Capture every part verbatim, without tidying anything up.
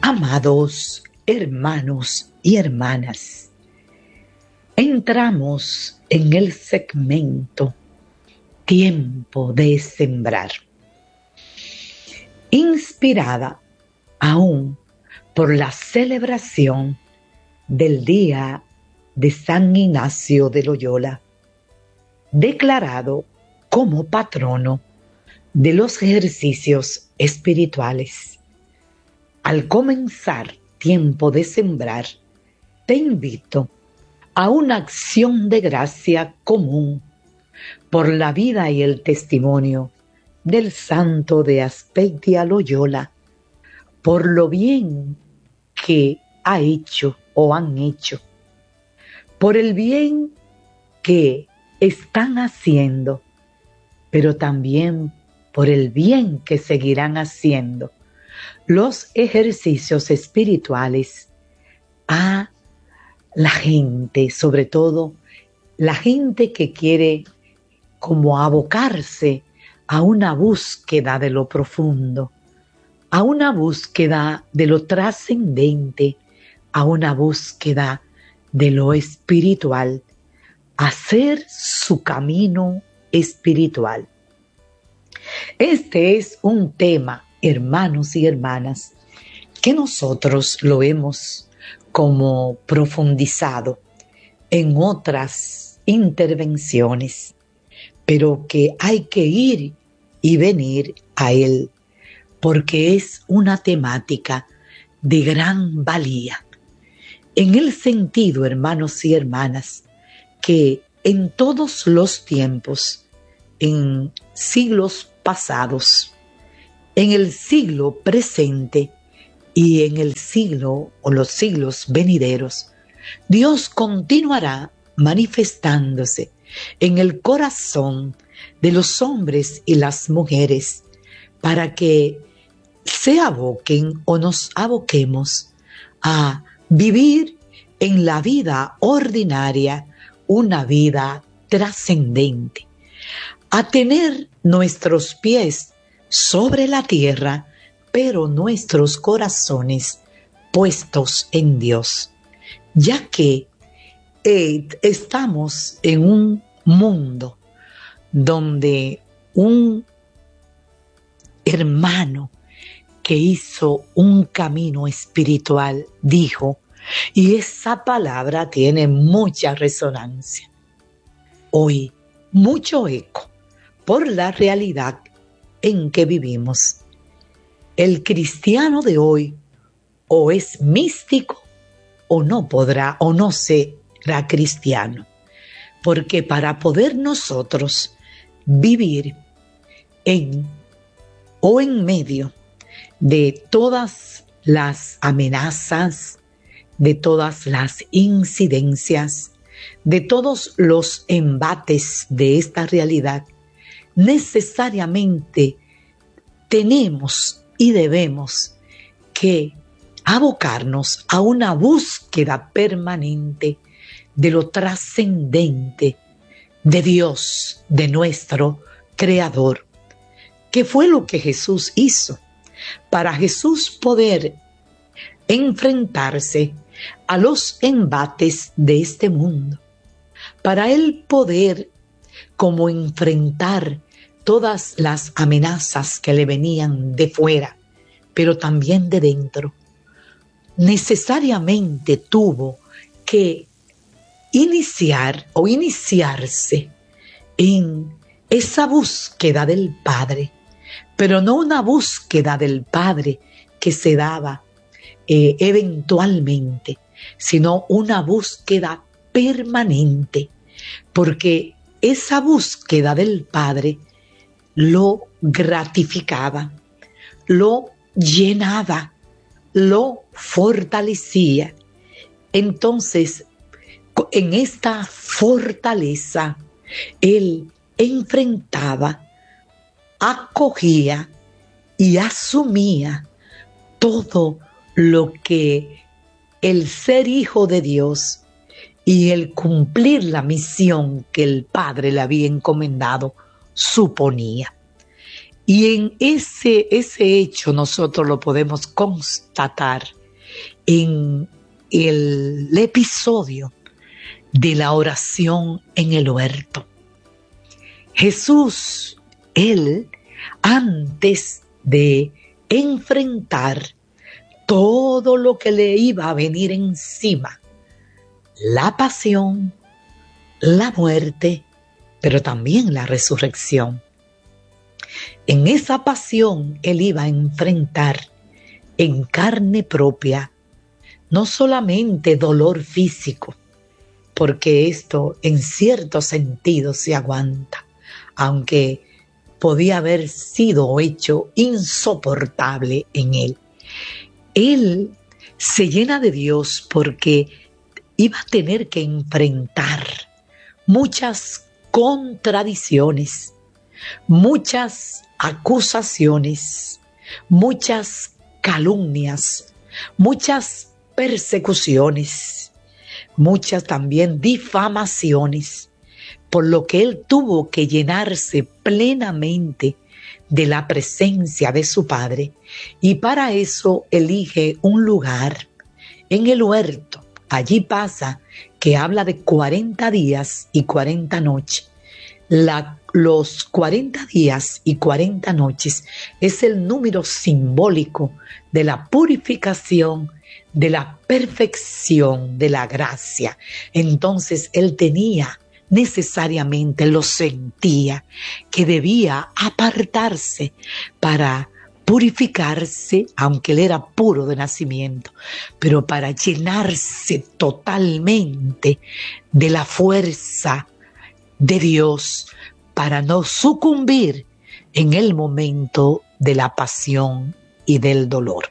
Amados hermanos y hermanas, entramos en el segmento Tiempo de Sembrar, inspirada aún por la celebración del Día de San Ignacio de Loyola, declarado como patrono de los ejercicios espirituales. Al comenzar Tiempo de Sembrar, te invito a una acción de gracia común por la vida y el testimonio del santo de Azpeitia Loyola, por lo bien que ha hecho o han hecho, por el bien que están haciendo, pero también por el bien que seguirán haciendo los ejercicios espirituales a la gente, sobre todo la gente que quiere como abocarse a una búsqueda de lo profundo, a una búsqueda de lo trascendente, a una búsqueda de lo espiritual, hacer su camino espiritual. Este es un tema, hermanos y hermanas, que nosotros lo hemos como profundizado en otras intervenciones, pero que hay que ir y venir a él, porque es una temática de gran valía, en el sentido, hermanos y hermanas, que en todos los tiempos, en siglos pasados, en el siglo presente y en el siglo o los siglos venideros, Dios continuará manifestándose en el corazón de los hombres y las mujeres para que se aboquen o nos aboquemos a vivir en la vida ordinaria una vida trascendente, a tener nuestros pies sobre la tierra, pero nuestros corazones puestos en Dios, ya que eh, estamos en un mundo donde un hermano que hizo un camino espiritual dijo, y esa palabra tiene mucha resonancia, hoy mucho eco por la realidad en que vivimos. El cristiano de hoy o es místico o no podrá o no será cristiano, porque para poder nosotros vivir en o en medio de todas las amenazas, de todas las incidencias, de todos los embates de esta realidad, necesariamente tenemos y debemos que abocarnos a una búsqueda permanente de lo trascendente de Dios, de nuestro Creador, que fue lo que Jesús hizo. Para Jesús poder enfrentarse a los embates de este mundo, para Él poder como enfrentar todas las amenazas que le venían de fuera, pero también de dentro, necesariamente tuvo que iniciar o iniciarse en esa búsqueda del Padre, pero no una búsqueda del Padre que se daba eh, eventualmente, sino una búsqueda permanente, porque esa búsqueda del Padre lo gratificaba, lo llenaba, lo fortalecía. Entonces, en esta fortaleza, él enfrentaba, acogía y asumía todo lo que el ser hijo de Dios y el cumplir la misión que el Padre le había encomendado suponía. Y en ese, ese hecho nosotros lo podemos constatar en el episodio de la oración en el huerto. Jesús, él, antes de enfrentar todo lo que le iba a venir encima, la pasión, la muerte, pero también la resurrección. En esa pasión él iba a enfrentar en carne propia no solamente dolor físico, porque esto en cierto sentido se aguanta, aunque podía haber sido hecho insoportable en él. Él se llena de Dios porque iba a tener que enfrentar muchas contradicciones, muchas acusaciones, muchas calumnias, muchas persecuciones, muchas también difamaciones, por lo que él tuvo que llenarse plenamente de la presencia de su Padre, y para eso elige un lugar en el huerto. Allí pasa que habla de cuarenta días y cuarenta noches. La, los cuarenta días y cuarenta noches es el número simbólico de la purificación, de la perfección, de la gracia. Entonces él tenía necesariamente, lo sentía, que debía apartarse para purificarse, aunque él era puro de nacimiento, pero para llenarse totalmente de la fuerza de Dios, para no sucumbir en el momento de la pasión y del dolor.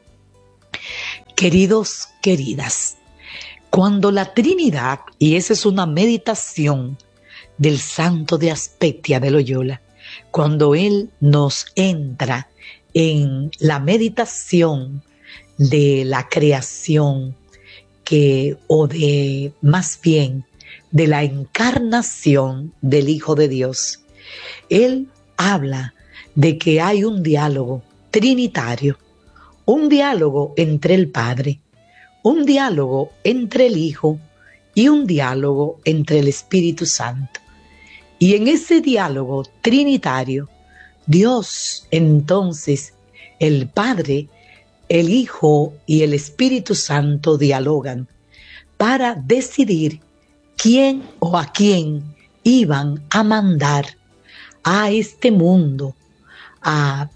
Queridos, queridas, cuando la Trinidad, y esa es una meditación del santo de Aspetia de Loyola, cuando él nos entra en la meditación de la creación, que, o de más bien de la encarnación del Hijo de Dios, él habla de que hay un diálogo trinitario, un diálogo entre el Padre, un diálogo entre el Hijo y un diálogo entre el Espíritu Santo. Y en ese diálogo trinitario, Dios, entonces, el Padre, el Hijo y el Espíritu Santo dialogan para decidir quién o a quién iban a mandar a este mundo a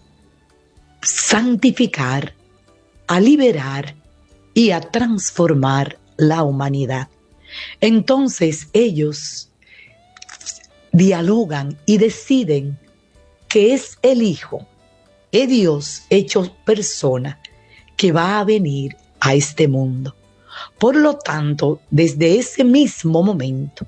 santificar, a liberar y a transformar la humanidad. Entonces ellos dialogan y deciden que es el Hijo, es Dios hecho persona, que va a venir a este mundo. Por lo tanto, desde ese mismo momento,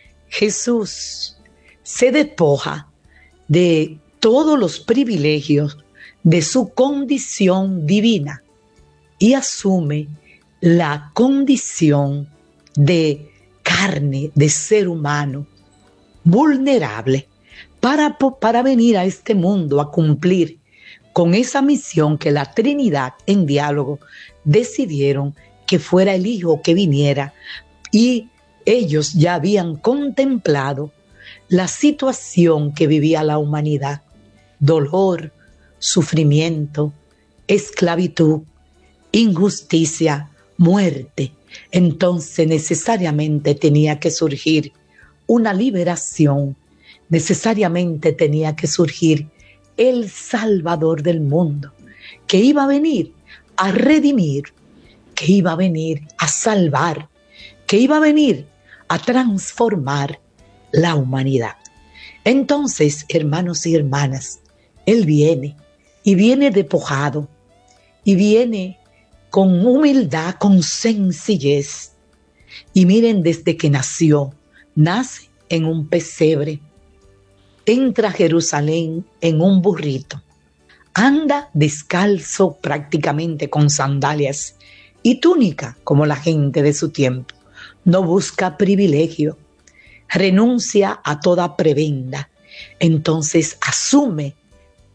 Jesús se despoja de todos los privilegios de su condición divina y asume la condición de carne, de ser humano, vulnerable, para, para venir a este mundo a cumplir con esa misión que la Trinidad en diálogo decidieron que fuera el Hijo que viniera, y ellos ya habían contemplado la situación que vivía la humanidad: dolor, sufrimiento, esclavitud, injusticia, muerte. Entonces necesariamente tenía que surgir una liberación, necesariamente tenía que surgir el Salvador del mundo, que iba a venir a redimir, que iba a venir a salvar, que iba a venir a transformar la humanidad. Entonces, hermanos y hermanas, Él viene, y viene despojado, y viene con humildad, con sencillez. Y miren, desde que nació, nace en un pesebre, entra a Jerusalén en un burrito, anda descalzo prácticamente con sandalias y túnica como la gente de su tiempo, no busca privilegio, renuncia a toda prebenda, entonces asume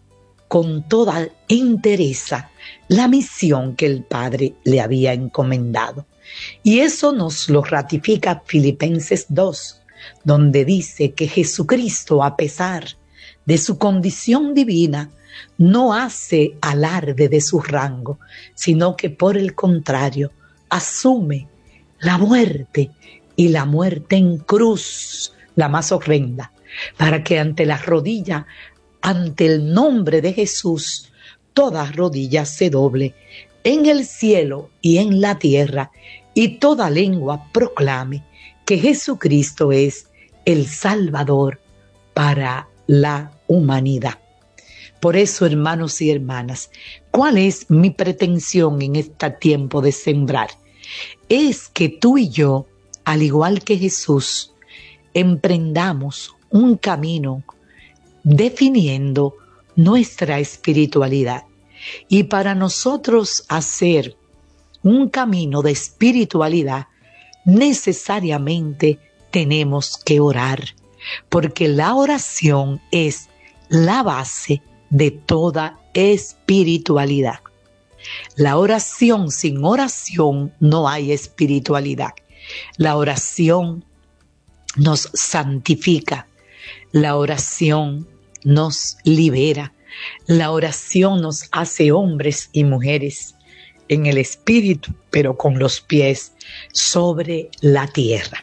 con toda entereza la misión que el Padre le había encomendado. Y eso nos lo ratifica Filipenses dos, donde dice que Jesucristo, a pesar de su condición divina, no hace alarde de su rango, sino que por el contrario, asume la muerte, y la muerte en cruz, la más horrenda, para que ante la rodilla, ante el nombre de Jesús, toda rodilla se doble en el cielo y en la tierra, y toda lengua proclame que Jesucristo es el Salvador para la humanidad. Por eso, hermanos y hermanas, ¿cuál es mi pretensión en este tiempo de sembrar? Es que tú y yo, al igual que Jesús, emprendamos un camino definiendo nuestra espiritualidad. Y para nosotros hacer un camino de espiritualidad, necesariamente tenemos que orar, porque la oración es la base de toda espiritualidad. La oración, sin oración no hay espiritualidad. La oración nos santifica, la oración nos libera, la oración nos hace hombres y mujeres en el espíritu, pero con los pies sobre la tierra.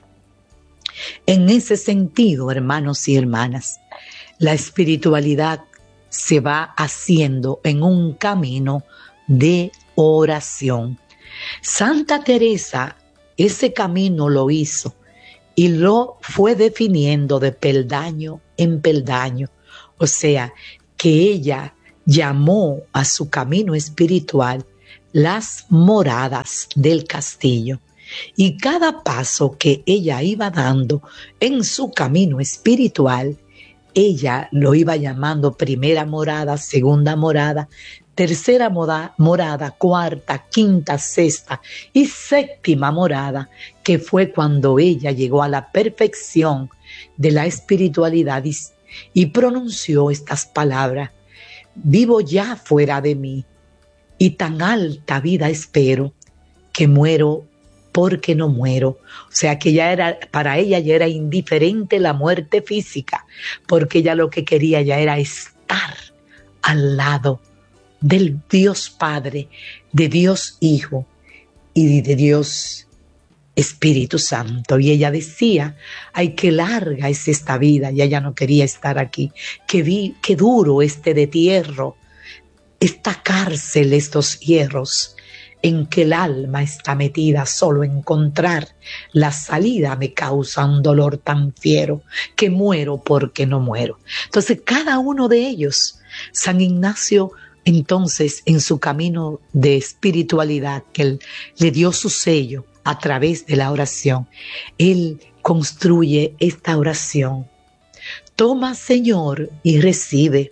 En ese sentido, hermanos y hermanas, la espiritualidad se va haciendo en un camino de oración. Santa Teresa ese camino lo hizo y lo fue definiendo de peldaño en peldaño. O sea, que ella llamó a su camino espiritual las moradas del castillo. Y cada paso que ella iba dando en su camino espiritual, ella lo iba llamando primera morada, segunda morada, tercera moda, morada, cuarta, quinta, sexta y séptima morada, que fue cuando ella llegó a la perfección de la espiritualidad y, y pronunció estas palabras: vivo ya fuera de mí y tan alta vida espero que muero porque no muero. O sea que ya era, para ella ya era indiferente la muerte física, porque ella lo que quería ya era estar al lado del Dios Padre, de Dios Hijo y de Dios Espíritu Santo. Y ella decía: ay, qué larga es esta vida, y ella no quería estar aquí. Qué, vi, qué duro este destierro, esta cárcel, estos hierros en que el alma está metida. Solo encontrar la salida me causa un dolor tan fiero que muero porque no muero. Entonces cada uno de ellos, San Ignacio, entonces en su camino de espiritualidad, que él le dio su sello a través de la oración, él construye esta oración: toma, Señor, y recibe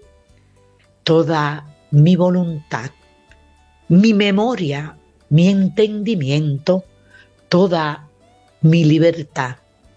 toda mi voluntad, mi memoria, mi entendimiento, toda mi libertad.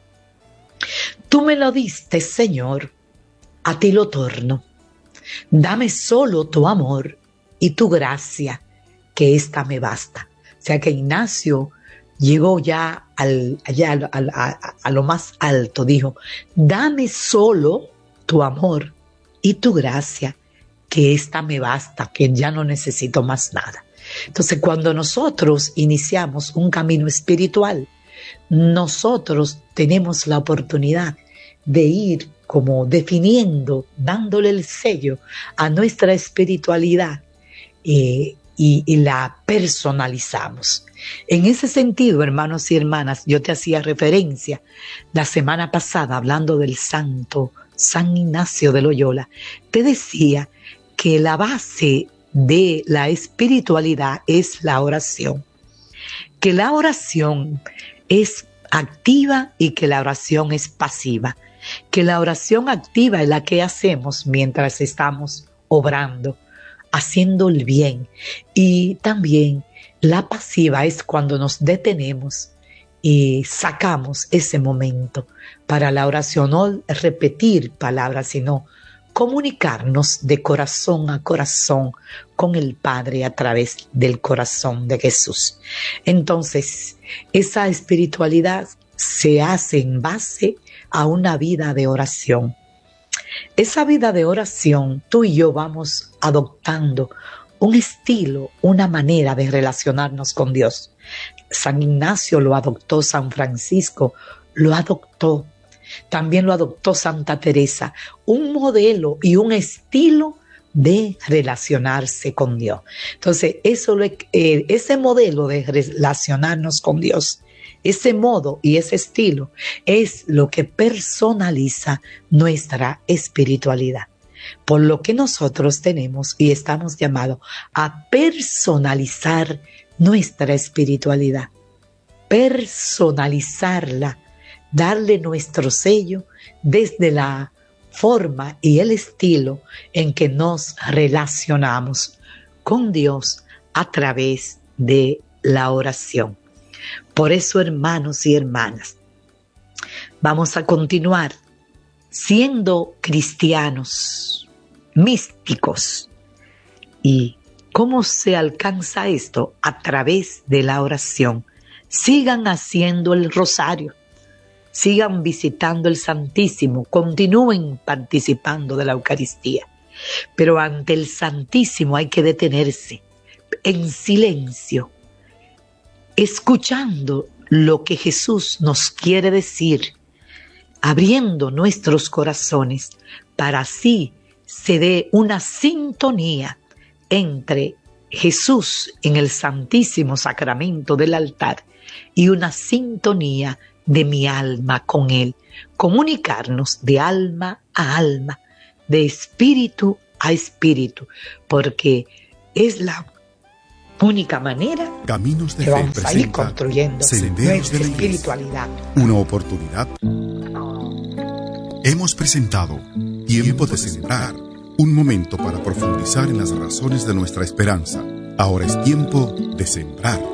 Tú me lo diste, Señor, a ti lo torno. Dame solo tu amor y tu gracia, que ésta me basta. O sea que Ignacio llegó ya, al, allá al, al, a, a lo más alto, dijo: dame solo tu amor y tu gracia, que ésta me basta, que ya no necesito más nada. Entonces, cuando nosotros iniciamos un camino espiritual, nosotros tenemos la oportunidad de ir como definiendo, dándole el sello a nuestra espiritualidad eh, y, y la personalizamos. En ese sentido, hermanos y hermanas, yo te hacía referencia la semana pasada hablando del santo San Ignacio de Loyola. Te decía que la base de la espiritualidad es la oración, que la oración es activa y que la oración es pasiva, que la oración activa es la que hacemos mientras estamos obrando, haciendo el bien, y también la pasiva es cuando nos detenemos y sacamos ese momento para la oración, no repetir palabras, sino comunicarnos de corazón a corazón con el Padre a través del corazón de Jesús. Entonces, esa espiritualidad se hace en base a una vida de oración. Esa vida de oración, tú y yo vamos adoptando un estilo, una manera de relacionarnos con Dios. San Ignacio lo adoptó, San Francisco lo adoptó, también lo adoptó Santa Teresa, un modelo y un estilo de relacionarse con Dios. Entonces, eso, eh, ese modelo de relacionarnos con Dios, ese modo y ese estilo es lo que personaliza nuestra espiritualidad. Por lo que nosotros tenemos y estamos llamados a personalizar nuestra espiritualidad, personalizarla, darle nuestro sello desde la forma y el estilo en que nos relacionamos con Dios a través de la oración. Por eso, hermanos y hermanas, vamos a continuar siendo cristianos, místicos. ¿Y cómo se alcanza esto? A través de la oración. Sigan haciendo el rosario, sigan visitando el Santísimo, continúen participando de la Eucaristía. Pero ante el Santísimo hay que detenerse en silencio, escuchando lo que Jesús nos quiere decir, abriendo nuestros corazones para así se dé una sintonía entre Jesús en el Santísimo Sacramento del altar y una sintonía de mi alma con Él. Comunicarnos de alma a alma, de espíritu a espíritu, porque es la única manera Caminos de que Fe vamos a ir construyendo Senderos nuestra de la espiritualidad. Una oportunidad. Hemos presentado Tiempo de Sembrar, un momento para profundizar en las razones de nuestra esperanza. Ahora es tiempo de sembrar.